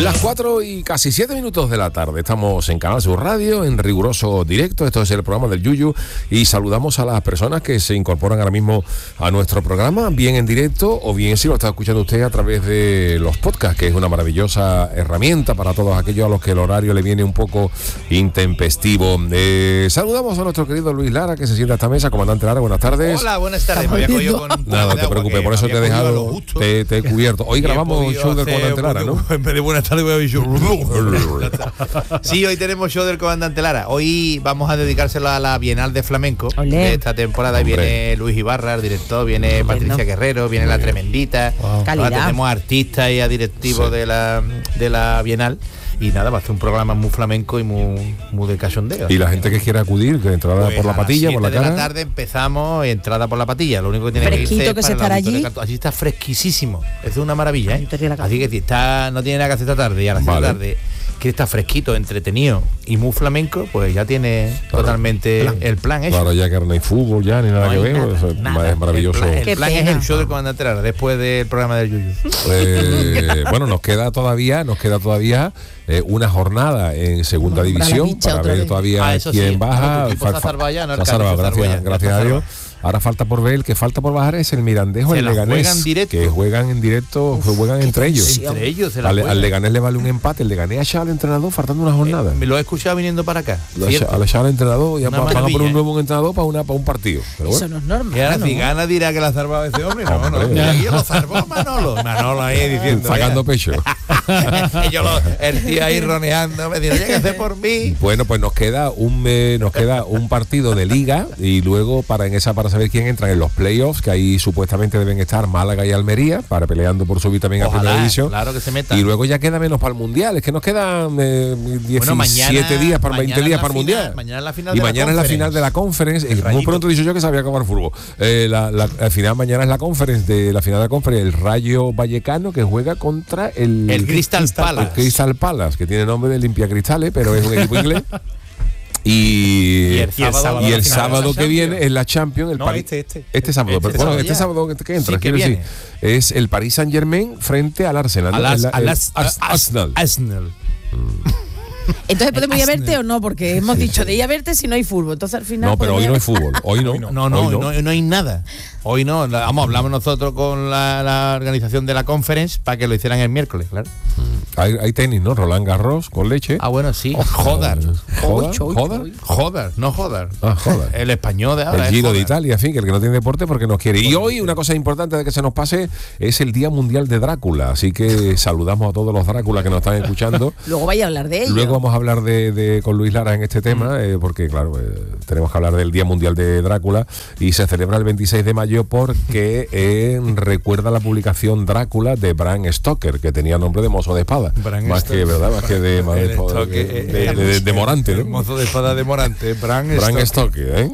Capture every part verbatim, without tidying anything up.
Las cuatro y casi siete minutos de la tarde. Estamos en Canal Sur Radio, en riguroso directo. Esto es el programa del Yuyu. Y saludamos a las personas que se incorporan ahora mismo a nuestro programa, bien en directo o bien si lo está escuchando usted a través de los podcasts, que es una maravillosa herramienta para todos aquellos a los que el horario le viene un poco intempestivo. Eh, saludamos a nuestro querido Luis Lara, que se sienta a esta mesa. Comandante Lara, buenas tardes. Hola, buenas tardes. Me había con Nada, no te preocupes, por eso te he dejado, te, te he cubierto. Hoy grabamos show del Comandante Lara, ¿no? En vez de buenas tardes voy a ver show. Sí, hoy tenemos show del Comandante Lara. Hoy vamos a dedicárselo a la Bienal de Flamenco. Olé. De esta temporada. Hombre. Viene Luis Ibarra, el director, viene Hombre, Patricia no. Guerrero, viene La Tremendita. Wow. Ahora tenemos artistas y a directivos sí. de la de la Bienal. Y nada, va a ser un programa muy flamenco y muy, muy de cachondeo. Y la gente que quiera acudir, que entrada pues por la patilla, por la cara. A las siete de la tarde empezamos, entrada por la patilla. Lo único que tiene Fresquito que irse que es se para estará allí. Así está fresquísimo. Es una maravilla, ¿eh? Así que si está, no tiene nada que hacer esta tarde y a las siete de la tarde que está fresquito, entretenido y muy flamenco, pues ya tiene claro. totalmente plan. el plan hecho. Claro, ya que no hay fútbol ya ni nada no que ver, nada, eso nada. Es maravilloso. El plan, el plan es el show del Comandante Lara después del programa del Yuyu. Eh, bueno, nos queda todavía, nos queda todavía eh, una jornada en segunda bueno, división para, para ver vez. todavía ah, quién sí, baja. Fa, fa, fa, ya, no, salvado, gracias, gracias a Dios. Ahora falta por ver, el que falta por bajar es el Mirandés o el Leganés, que juegan en directo, Uf, juegan entre ellos. Entre ellos al, al Leganés le vale un empate, el Leganés ha echado al entrenador faltando una jornada. Eh, me lo he escuchado viniendo para acá. Lo ha echado al entrenador y van a poner un nuevo entrenador para una para un partido. Pero bueno. Eso no es normal. Y ahora si gana dirá que la ha salvado ese hombre. No, no, no. Aquí lo salvó Manolo. Manolo ahí diciendo. Sacando pecho. Yo lo, el tío ahí roneando, me dice, ¿qué hacer por mí? Bueno, pues nos queda un eh, nos queda un partido de liga y luego para en esa para saber quién entra en los playoffs, que ahí supuestamente deben estar Málaga y Almería para peleando por subir también Ojalá, a primera división. Claro que se metan. Y luego ya queda menos para el mundial, es que nos quedan eh, diecisiete bueno, mañana, días para veinte días para el mundial. Mañana es la final y de mañana la es la final de la conference. Eh, muy pronto he dicho yo que sabía acabar fútbol. Eh, la, la, la final mañana es la conference de la final de la conference, el Rayo Vallecano que juega contra el el Crystal, Crystal Palace. El Crystal Palace, que tiene nombre de Limpia Cristales, pero es un equipo inglés. Y, y el sábado, y el sábado que viene es la Champions, el no, Paris, este, este, este sábado, este, pero, bueno, este sábado que, que entra, sí, que quiero decir, es el Paris Saint Germain frente al Arsenal, al, ¿no? as, el, al el, as, el, as, Arsenal. Arsenal. Mm. Entonces podemos ir a verte o no, porque hemos dicho de ir a verte si no hay fútbol. Entonces al final. No, pero hoy no hay fútbol. Hoy no. No, no, no, hoy no. no, no hay nada. Hoy no. Vamos, hablamos nosotros con la, la organización de la conference para que lo hicieran el miércoles, claro. Hay, hay tenis, ¿no? Roland Garros con leche. Ah, bueno, sí. Oh, Joder. Joder. Joder. Joder, no joder. Ah, joder. El español de ahora. El Giro de Italia, en fin, que el que no tiene deporte porque no quiere. Y hoy una cosa importante de que se nos pase es el Día Mundial de Drácula. Así que saludamos a todos los Dráculas que nos están escuchando. Luego vaya a hablar de ello. Luego vamos a hablar de, de con Luis Lara en este tema, eh, porque claro, eh, tenemos que hablar del Día Mundial de Drácula y se celebra el veintiséis de mayo porque eh, recuerda la publicación Drácula de Bram Stoker, que tenía nombre de mozo de espada. Bram más Stoker. que verdad, más que de, más de, de, de, de, de, de Morante, ¿no? El mozo de espada de Morante, Bram Stoker, Stoker, ¿eh?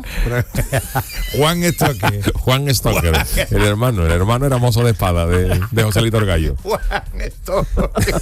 Juan Stoker. Juan Stoker, el hermano, el hermano era mozo de espada de, de José Lito Gallo. Juan Stoker.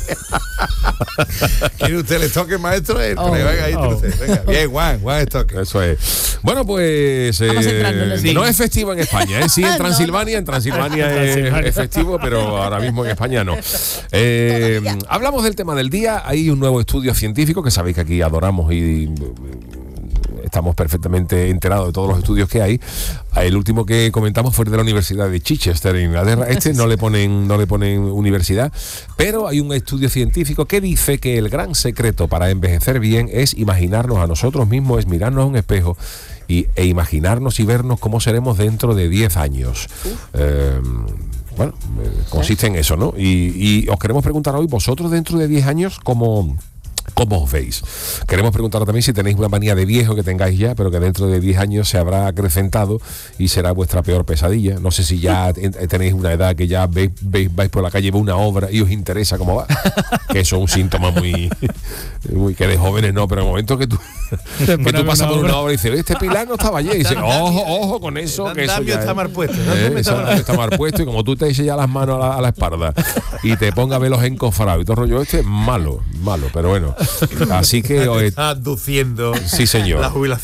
¿Quiere usted el toque, maestro? El oh, venga, ahí, oh. venga, bien, Juan, Juan Stoker. Eso es. Bueno, pues eh, sí. no es festivo en España, ¿eh? Sí, en Transilvania, en Transilvania es, es festivo, pero ahora mismo en España no. Eh, hablamos del tema del día. Hay un nuevo estudio científico que sabéis que aquí adoramos y estamos perfectamente enterados de todos los estudios que hay. El último que comentamos fue de la Universidad de Chichester en Inglaterra. Este no le ponen no le ponen universidad, pero hay un estudio científico que dice que el gran secreto para envejecer bien es imaginarnos a nosotros mismos, es mirarnos a un espejo y, e imaginarnos y vernos cómo seremos dentro de diez años. Eh, bueno, eh, consiste en eso, ¿no? Y, y os queremos preguntar hoy, vosotros dentro de diez años, ¿cómo ¿Cómo os veis? Queremos preguntaros también si tenéis una manía de viejo que tengáis ya, pero que dentro de diez años se habrá acrecentado y será vuestra peor pesadilla. No sé si ya tenéis una edad que ya veis, veis, vais por la calle, veis una obra y os interesa cómo va. Que eso es un síntoma muy, muy que de jóvenes no, pero en el momento que tú, que tú pasas por una obra y dices, este pilar no estaba allí, y dices, ojo, ojo con eso, que eso ya está mal puesto. Eh, está, está mal puesto, y como tú te eches ya las manos a la, a la espalda y te pongas a ver los encofrados y todo el rollo este, malo, malo, pero bueno. Así que os está aduciendo sí, señor. La jubilación.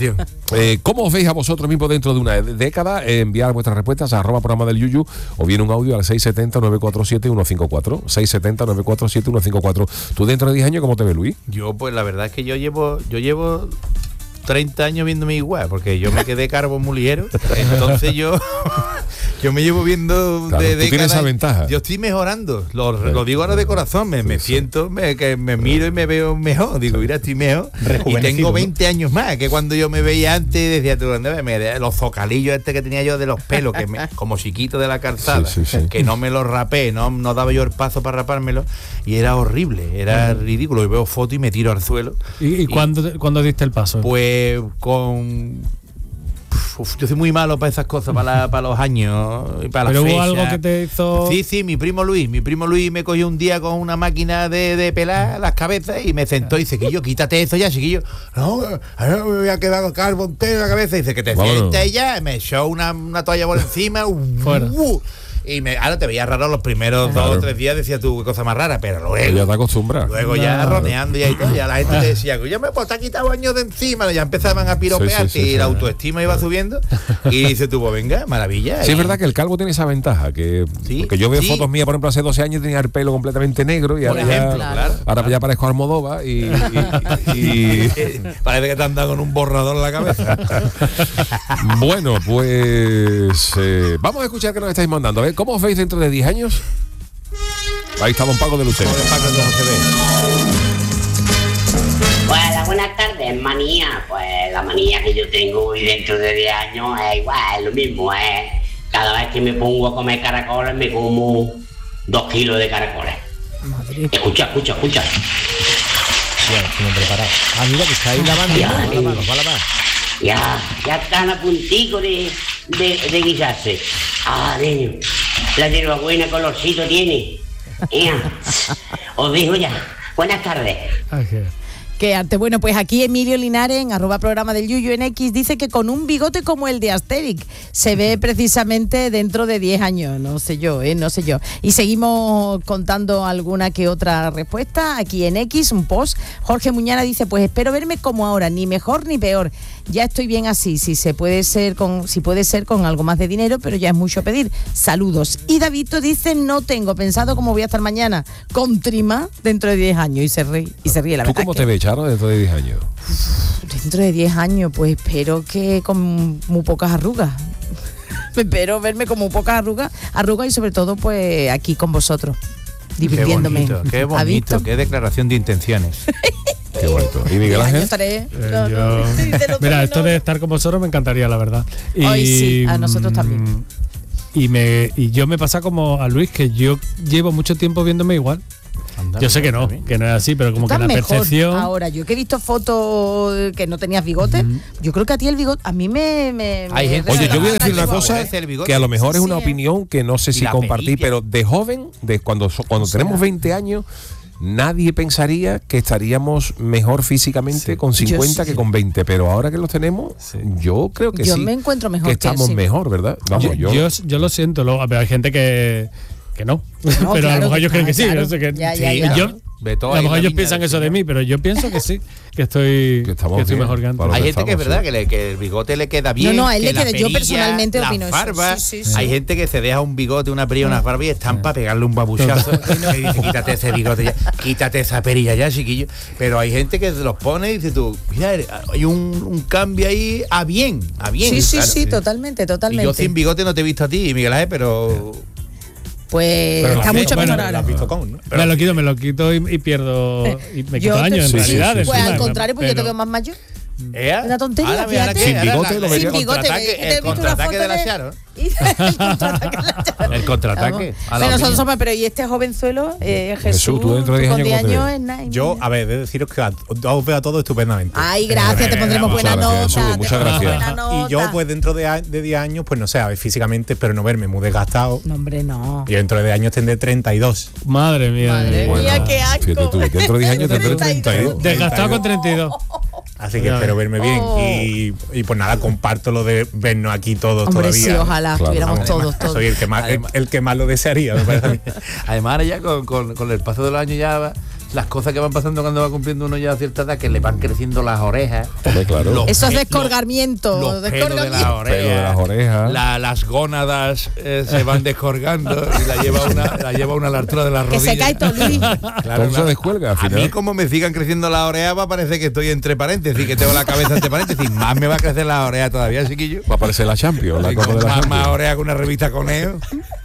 Eh, ¿Cómo os veis a vosotros mismos dentro de una década? Eh, enviar vuestras respuestas a arroba programa del Yuyu o bien un audio al seis siete cero, nueve cuatro siete, uno cinco cuatro. seis siete cero, nueve cuatro siete, uno cinco cuatro. ¿Tú dentro de diez años cómo te ves, Luis? Yo, pues la verdad es que yo llevo, yo llevo treinta años viéndome igual, porque yo me quedé calvo muy ligero. Entonces yo, yo me llevo viendo claro, de tú tienes esa ventaja. Yo estoy mejorando, lo, lo digo ahora de corazón, me, me siento, me, que me miro y me veo mejor. Digo, mira, estoy mejor. Y tengo veinte años más que cuando yo me veía antes, decía tú, ¿dónde me los zocalillos este que tenía yo de los pelos, que me, como chiquito de la calzada, sí, sí, sí. que no me los rapé, no, no daba yo el paso para rapármelo, y era horrible, era mm. ridículo. Y veo fotos y me tiro al suelo. ¿Y, y, y cuándo, cuándo diste el paso? Pues con Uf, yo soy muy malo para esas cosas, para, la, para los años y para ¿Pero las hubo fechas. algo que te hizo...? Sí, sí, mi primo Luis, mi primo Luis me cogió un día con una máquina de, de pelar las cabezas y me sentó y dice, Chiquillo, quítate eso ya, chiquillo. No, ahora me voy a quedar calvo entero la cabeza. Y dice, que te sientes ya, me echó una, una toalla por encima. Fuera. Uh, y me, ahora te veía raro los primeros claro. dos o tres días, decía tú, qué cosa más rara, pero luego... Ya te acostumbras. Luego no. ya roneando y todo, ya la gente te decía, yo me pues, te ha quitado años de encima, ya empezaban a piropearte sí, sí, sí, y sí, la autoestima iba subiendo y dice tú, pues venga, maravilla. Sí, y... es verdad que el calvo tiene esa ventaja, que ¿Sí? porque yo veo sí. fotos mías, por ejemplo, hace doce años tenía el pelo completamente negro y ahora, ejemplo, ya, claro, ahora claro. ya parezco Almodóvar y, y, y, y... parece que te han dado con un borrador en la cabeza. Bueno, pues eh, vamos a escuchar qué nos estáis mandando. A ver, ¿cómo os veis dentro de diez años? Ahí está don Paco de Lucero. Hola, buenas tardes, manía. Pues la manía que yo tengo hoy dentro de diez años es igual, es lo mismo, es cada vez que me pongo a comer caracoles me como dos kilos de caracoles. Madre. Escucha, escucha, escucha. Ya, estoy preparado. Ah, mira que está ahí lavando. Ya, va a lavar, va a lavar. Ya, ya están a puntico de, de, de guisarse. Ah, niño, la hierbabuena colorcito tiene. Ya. Os digo ya. Buenas tardes. Okay. Qué arte. Bueno, pues aquí Emilio Linares, en arroba programa del Yuyu en X, dice que con un bigote como el de Asterix se ve precisamente dentro de diez años. No sé yo, ¿eh? No sé yo. Y seguimos contando alguna que otra respuesta. Aquí en X, un post. Jorge Muñana dice, pues espero verme como ahora, ni mejor ni peor. Ya estoy bien así, si se puede ser con, si puede ser con algo más de dinero, pero ya es mucho pedir. Saludos. Y Davidito dice, no tengo pensado cómo voy a estar mañana, con trima dentro de diez años. Y se ríe, y se ríe la ¿Tú verdad. cómo que... te ves, Charo, dentro de diez años? Dentro de diez años, pues espero que con muy pocas arrugas. Espero verme con muy pocas arrugas, arrugas y sobre todo pues aquí con vosotros, divirtiéndome. Qué bonito, qué bonito, qué declaración de intenciones. Qué bonito. ¿Y Miguel Ángel? Eh, no, yo... no, Mira, esto de estar con vosotros me encantaría, la verdad. Y, Hoy sí, a nosotros también. Y, me, y yo me pasa como a Luis, que yo llevo mucho tiempo viéndome igual. Andale, yo sé que no, que no es así, pero como que la mejor percepción... Ahora, yo que he visto fotos que no tenías bigote, uh-huh. yo creo que a ti el bigote, a mí me... me, me Oye, yo voy a decir una cosa que a lo mejor sí, es una sí, opinión que no sé si compartir, pero de joven, de cuando, cuando o sea, tenemos veinte años... Nadie pensaría que estaríamos mejor físicamente sí. con cincuenta sí. que con veinte, pero ahora que los tenemos, sí. yo creo que yo sí. Yo me encuentro mejor que estamos que sí. mejor, ¿verdad? Vamos, yo, yo, yo, yo lo siento, lo, pero hay gente que, que no, no pero claro, a lo mejor ellos creen que sí. Claro. No sé, que, ya, sí. Ya, ya. Yo, de todo a lo mejor ellos piensan eso de mí, pero yo pienso que sí, que estoy, que que estoy mejor que antes. Hay gente que es verdad que, le, que el bigote le queda bien. No, no, a él le queda, perilla, yo personalmente las opino barbas, eso. Sí, sí, sí. Hay gente que se deja un bigote, una perilla, unas barbas y están para pegarle un babuchazo. Y dice, quítate ese bigote ya, quítate esa perilla ya, chiquillo. Pero hay gente que se los pone y dice tú, mira, hay un, un cambio ahí a bien, a bien. Sí, sí, claro. sí, totalmente, totalmente. Y yo sin bigote no te he visto a ti, Miguel Ángel, pero... Pues pero está mucho bueno, mejor ahora. Con, ¿no? Me lo quito, me lo quito y, y pierdo y me quito años en sí, realidad. Sí, sí, pues sí, al sí, contrario, pues pero, yo te veo más mayor. ¿Eh? Una tontería, ahora, fíjate. Sin bigote lo Sin bigote, el contraataque de la Charo. El contraataque de la Charo. El contraataque. Pero nosotros somos, pero y este jovenzuelo, eh, Jesús, Jesús, tú dentro de diez años, años es nada. Yo, a ver, de deciros que os veo a todos estupendamente. Ay, gracias, te pondremos buena nota. Muchas gracias. Y yo, pues dentro de diez años, pues no sé, a ver, físicamente espero no verme muy desgastado. No, hombre, no. Y dentro de diez años tendré treinta y dos. Madre mía. Madre bueno, mía, qué asco. Fíjate tú, dentro de diez años tendré treinta y dos. Desgastado con treinta y dos. Así que espero verme bien. Oh. Y, y pues nada, comparto lo de vernos aquí todos. Hombre, todavía. Sí, ojalá claro, estuviéramos además, todos, todos. Soy el que más, el, el que más lo desearía, me parece a mí. Además, ahora ya con, con, con el paso de los años ya las cosas que van pasando cuando va cumpliendo uno ya a cierta edad, que le van creciendo las orejas. Hombre, claro. Los Esos pe- descolgamientos. Los, los descolgamientos. pelos de las orejas. Pelo de las orejas. La- las gónadas eh, se van descolgando y la lleva una, la lleva una a la altura de las Que rodillas. se cae todo, Luis. Todo se descuelga al A final. mí, como me sigan creciendo las orejas, va a parecer que estoy entre paréntesis, que tengo la cabeza entre paréntesis. Más me va a crecer las orejas todavía, chiquillo. Va a aparecer la Champions, la Copa de la Más, más Champions. orejas que una revista Coneo.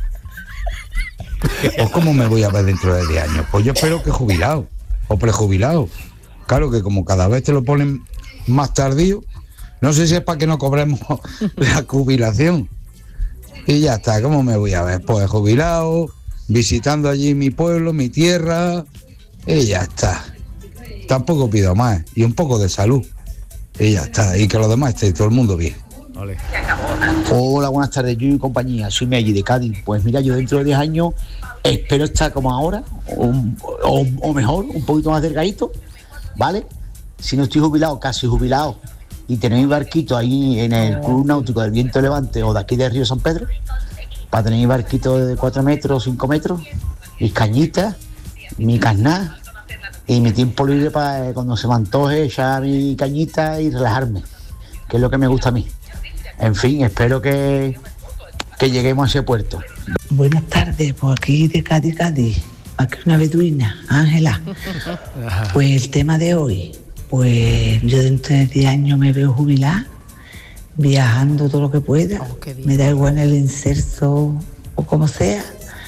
Pues ¿cómo me voy a ver dentro de diez años? Pues yo espero que jubilado o prejubilado. Claro que como cada vez te lo ponen más tardío, no sé si es para que no cobremos la jubilación. Y ya está, ¿cómo me voy a ver? Pues jubilado, visitando allí mi pueblo, mi tierra, y ya está. Tampoco pido más, y un poco de salud. Y ya está, y que los demás esté todo el mundo bien. Ole. Hola, buenas tardes, yo y compañía, soy Meggy de Cádiz. Pues mira, yo dentro de diez años espero estar como ahora, o, o, o mejor, un poquito más delgadito, ¿vale? Si no estoy jubilado, casi jubilado, y tener mi barquito ahí en el Club Náutico del Viento Levante o de aquí de Río San Pedro, para tener mi barquito de cuatro metros, cinco metros, mis cañitas, mi carná, y mi tiempo libre para cuando se me antoje echar mi cañita y relajarme, que es lo que me gusta a mí. En fin, espero que, que lleguemos a ese puerto. Buenas tardes, por aquí de Cádiz, Cádiz. Aquí una beduina, Ángela. Pues el tema de hoy, pues yo dentro de diez años me veo jubilada, viajando todo lo que pueda. Oh, qué bien. Me da igual el inserso o como sea,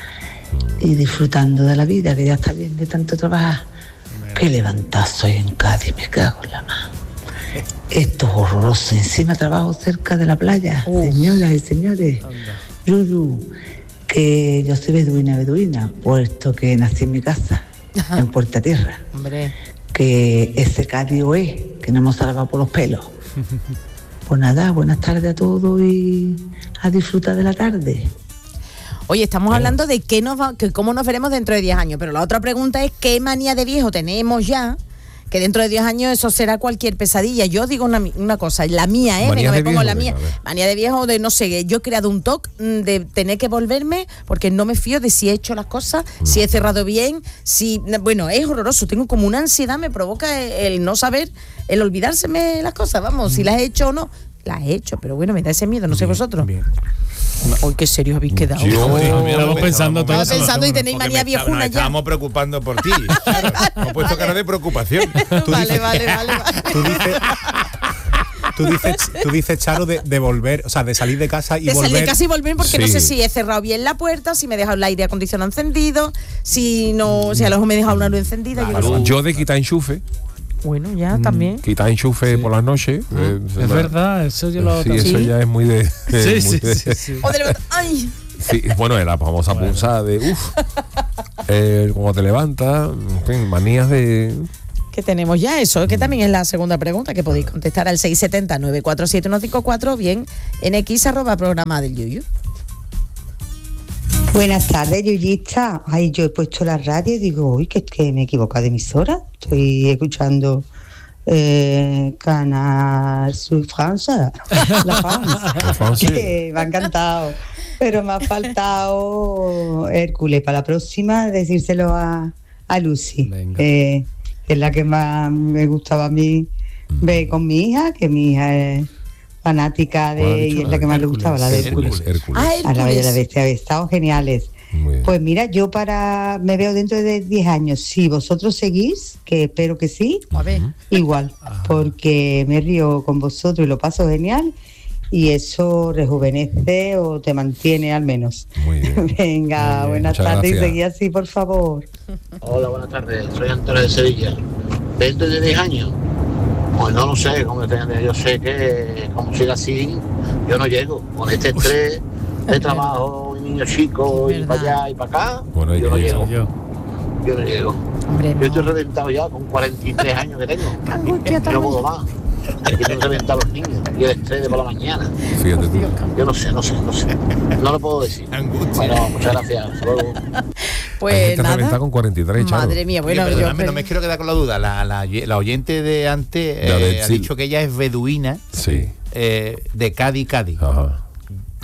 y disfrutando de la vida, que ya está bien de tanto trabajar. Qué levantazo hay en Cádiz, me cago en la mano. Esto es horroroso. Encima trabajo cerca de la playa. Uf. Señoras y señores, Yuyu, que yo soy beduina, beduina, puesto que nací en mi casa, en Puerta Tierra. Hombre. Que ese Cádiz es, que no hemos salvado por los pelos. Pues nada, buenas tardes a todos y a disfrutar de la tarde. Oye, estamos hablando de qué nos va, que cómo nos veremos dentro de diez años, pero la otra pregunta es qué manía de viejo tenemos ya, que dentro de diez años eso será cualquier pesadilla. Yo digo una, una cosa, la mía, ¿eh? Manías Venga, me de pongo viejo, la mía. venga, a ver. Manía de viejo de, no sé, yo he creado un toque mm, de tener que volverme porque no me fío de si he hecho las cosas, si he cerrado bien, si... Bueno, es horroroso, tengo como una ansiedad, me provoca el, el no saber, el olvidárseme las cosas, vamos, si las he hecho o no. Las he hecho, pero bueno, me da ese miedo, no sé vosotros. Bien. Uy, qué serios habéis quedado. Yo- Estamos pensando Estaba todos. pensando y tenéis Porque manía me está- viejuna nos ya. estábamos preocupando por ti. Claro, hemos puesto cara de preocupación. Tú Vale, dices- vale, vale, vale. Tú dices, tú dices, tú dices, Charo, de, de volver, o sea, de salir de casa y De volver. salir casi volver porque no Sí. sé si he cerrado bien la puerta, si me he dejado el aire acondicionado encendido, si no, si a lo mejor me he dejado una luz encendida. Yo no sé. Yo de quitar enchufe, Bueno, ya también. quitar enchufe por las noches. eh, Es verdad, eso yo lo Sí, eso ¿Sí? ya es muy de. Sí, muy sí, de- sí, sí. O de levantar- ¡ay! Sí, bueno, es la famosa punzada de uff. Eh, cuando te levantas, en fin, manías de. Que tenemos ya eso, que también es la segunda pregunta que podéis contestar al seis siete cero, nueve cuatro siete, uno cinco cuatro o bien en x arroba programa del Yuyu. Buenas tardes, Yuyista. Ay, yo he puesto la radio y digo, uy, que es que me he equivocado de emisora. Estoy escuchando eh, Canal Sur Francia, La France, France. que me ha encantado. Pero me ha faltado Hércules para la próxima, decírselo a, a Lucy, Venga. eh, que es la que más me gustaba a mí ver con mi hija, que mi hija es fanática ¿Cuál ha de, dicho? y es la que más le gustaba, la de Hércules. Hércules. Hércules. Ah, A la Bella y la Hércules. Bestia, habéis estado geniales. Muy bien. Pues mira, yo para me veo dentro de diez años, si vosotros seguís, que espero que sí, A ver. igual, porque me río con vosotros y lo paso genial y eso rejuvenece o te mantiene al menos. Muy bien. Venga, buenas muchas tardes y gracias. seguí así, por favor. Hola, buenas tardes. Soy Antonio de Sevilla. ¿Dentro de diez años? Pues no lo sé. Como te- yo sé que como siga así, yo no llego. Con este estrés de trabajo, y niños chicos, y para allá y para acá, Bueno, hay yo no que llego. Yo. Yo no llego. Hombre, Yo estoy no. reventado ya con cuarenta y tres años que tengo. angustia Yo tan no puedo más. Aquí tengo reventado a los niños. Y el estrés de por la mañana. Fíjate tú. Yo no sé, no sé, no sé. No lo puedo decir. Angustia. Bueno, muchas gracias. Hasta luego. Hay Pues gente reventada nada. con cuarenta y tres, Charo. Madre mía, Oye, bueno, yo... perdóname, no me quiero quedar con la duda. La, la, la oyente de antes La eh, de ha Sil- dicho que ella es beduina Sí. eh, de Cádiz, Cádiz. Ajá.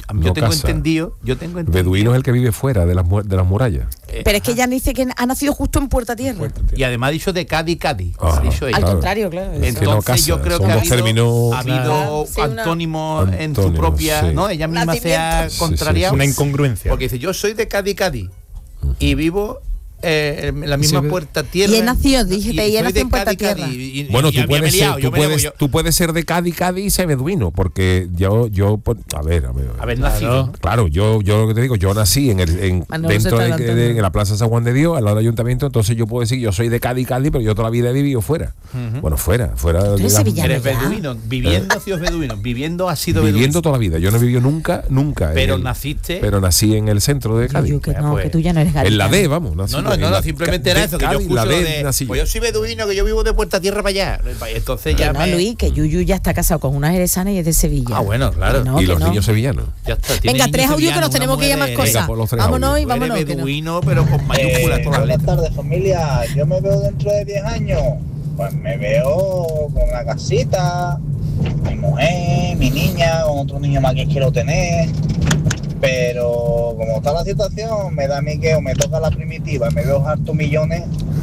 Yo no tengo casa. entendido, yo tengo entendido. Beduino es el que vive fuera de las, mu- de las murallas. Pero es que ella dice que ha nacido justo en Puerta Tierra. Y además ha dicho de Cádiz, Cádiz. Ajá, ha dicho ella. Al contrario, claro. Es que Entonces no casa, yo creo son que ha dos habido, términos- ha habido Claro. Sí, una- antónimos en su Antónimos, propia, sí. ¿no? Ella misma se ha Nacimiento. Sí, sí, contrariado. sí. Una incongruencia. Porque dice, yo soy de Cádiz, Cádiz. Y vivo eh, en la misma Sí, ve- Puerta Tierra. Y he nacido, dígete, y he soy nacido de en Puerta Cádiz, Tierra. Cádiz, y- y- Bueno, y tú ya me puedes, he ser, liado, tú, yo me he liado, puedes, yo- tú puedes ser de Cádiz, Cádiz y ser beduino, porque yo, yo, pues, a ver, a ver. Haber nacido. ¿no? Claro, yo, yo lo que te digo, yo nací en el, en, Manolo se dentro está de, adelantando. de- en la Plaza San Juan de Dios, al lado del ayuntamiento, entonces yo puedo decir, yo soy de Cádiz, Cádiz, pero yo toda la vida he vivido fuera. Bueno, fuera, fuera. de eres las- sevillano. Eres ya. beduino. Viviendo ha sido beduino. Viviendo ha sido Viviendo beduino. toda la vida. Yo no he vivido nunca, nunca. en Pero el- naciste. Pero nací en el centro de Cádiz. Yuyu, que no, Pues, que tú ya no eres En la gaditano. D, vamos. nací No, no, en no, la- no, simplemente era de eso, que yo Cádiz, la escucho D, de, nací yo. pues yo soy beduino, que yo vivo de Puerta Tierra para allá. Entonces ya Que no, me... Luis, que Yuyu ya está casado con una jerezana y es de Sevilla. Ah, bueno, claro. Que no, y que los no. niños sevillanos. Ya está, tiene Venga, niños tres audios que sevillanos, nos tenemos una que ir a más mujer de- Venga, cosas. por los tres Vámonos audios. y Tú eres vámonos. que no. beduino, pero con mayúsculas Eh, todas las buenas letras. tardes, familia. Yo me veo dentro de diez años. Pues me veo con la casita, mi mujer, mi niña, con otro niño más que quiero tener. Pero como está la situación, me da a mí que o me toca la primitiva, me veo hartos millones,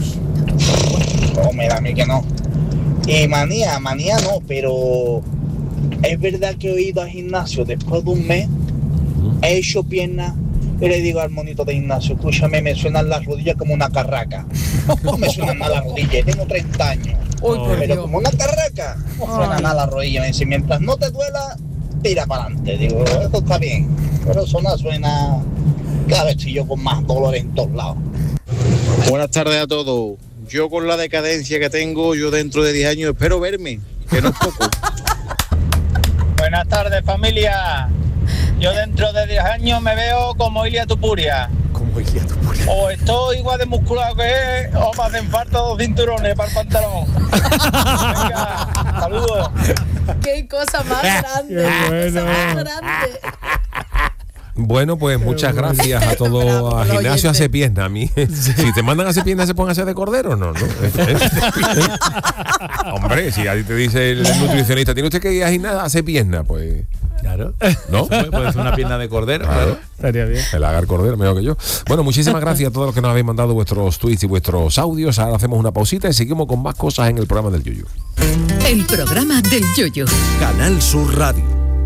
o me da a mí que no. Y manía, manía no, pero es verdad que he ido al gimnasio después de un mes, he hecho piernas y le digo al monito de gimnasio, escúchame, me suenan las rodillas como una carraca. No me suenan nada las rodillas, tengo treinta años. Uy, por Pero Dios. como una carraca, no suena Ay. nada las rodillas. Me dice, mientras no te duela, tira para adelante. Digo, esto está bien. Pero eso no suena, cada vez estoy yo con más dolor en todos lados. Buenas tardes a todos. Yo con la decadencia que tengo, yo dentro de diez años espero verme, que no es poco. Buenas tardes, familia. Yo dentro de diez años me veo como Ilia Tupuria. Como Ilia Tupuria. O estoy igual de musculado que él, o me hacen falta dos cinturones para el pantalón. Venga, saludos. Qué cosa más grande. Qué cosa más grande. Bueno, pues muchas gracias a Bravo, todos. A los gimnasio oyentes. hace pierna. A mí, si te mandan a hacer pierna, ¿se pueden hacer de cordero o no? ¿no? Hombre, si a ti te dice el nutricionista, tiene usted que ir a gimnasio a hacer pierna, pues. Claro. ¿No? Puede puede ser una pierna de cordero, claro. Estaría bien. El agar cordero mejor que yo. Bueno, muchísimas gracias a todos los que nos habéis mandado vuestros tweets y vuestros audios. Ahora hacemos una pausita y seguimos con más cosas en el programa del Yuyu. El programa del Yoyo. Canal Sur Radio.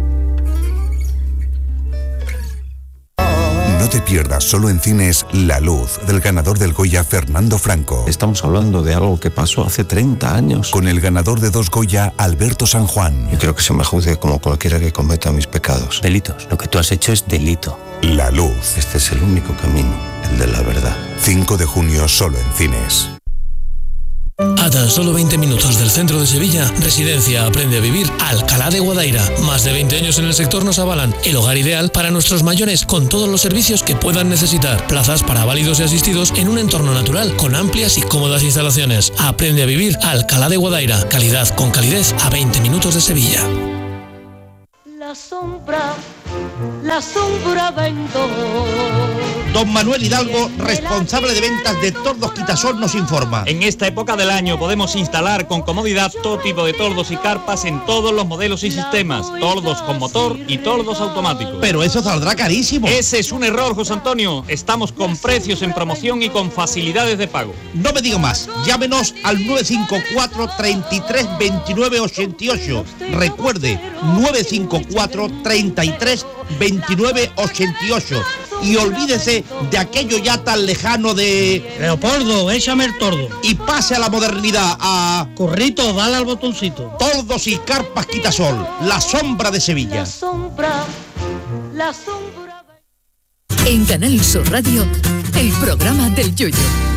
No te pierdas solo en cines La Luz, del ganador del Goya Fernando Franco. Estamos hablando de algo que pasó hace treinta años. Con el ganador de dos Goya, Alberto San Juan. Yo quiero que se me juzgue como cualquiera que cometa mis pecados. Delitos. Lo que tú has hecho es delito. La Luz. Este es el único camino, el de la verdad. cinco de junio solo en cines. A tan solo veinte minutos del centro de Sevilla, Residencia Aprende a Vivir Alcalá de Guadaira. Más de veinte años en el sector nos avalan. El hogar ideal para nuestros mayores con todos los servicios que puedan necesitar. Plazas para válidos y asistidos en un entorno natural con amplias y cómodas instalaciones. Aprende a Vivir Alcalá de Guadaira. Calidad con calidez a veinte minutos de Sevilla. La sombra, la sombra vendo. Don Manuel Hidalgo, responsable de ventas de Tordos Quitasol, nos informa. En esta época del año podemos instalar con comodidad todo tipo de tordos y carpas en todos los modelos y sistemas, tordos con motor y tordos automáticos. Pero eso saldrá carísimo. Ese es un error, José Antonio. Estamos con precios en promoción y con facilidades de pago. No me diga más, llámenos al nueve cinco cuatro, treinta y tres, veintinueve, ochenta y ocho. Recuerde, nueve cinco cuatro, treinta y tres, veintinueve, ochenta y ocho. Y olvídese de aquello ya tan lejano de... Leopoldo, échame el tordo. Y pase a la modernidad, a... Corrito, dale al botoncito. Tordos y carpas Quitasol, la sombra de Sevilla. La sombra, la sombra. En Canal Sur Radio, el programa del Yoyo.